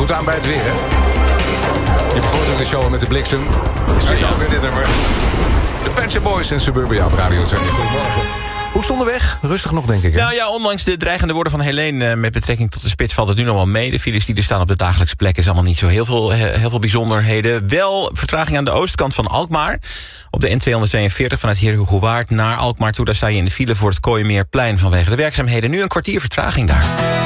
goed aan bij het weer, hè? Je begon ook de show met de bliksem. Zie je ook weer dit nummer. De Pet Shop Boys en Suburbia op Radio 2. Goedemorgen. Hoe stond de weg? Rustig nog, denk ik, hè? Nou ja, ondanks de dreigende woorden van Helene met betrekking tot de spits valt het nu nog wel mee. De files die er staan op de dagelijkse plek is allemaal niet zo heel veel bijzonderheden. Wel vertraging aan de oostkant van Alkmaar. Op de N242 vanuit Heerhugowaard naar Alkmaar toe. Daar sta je in de file voor het Kooimeerplein vanwege de werkzaamheden. Nu een kwartier vertraging daar.